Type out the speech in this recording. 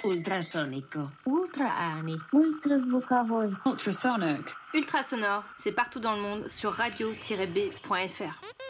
Ultrasonico. Ultra-ani. Ultrazvukavoj. Ultrasonic. Ultrasonore, c'est partout dans le monde sur radio-b.fr.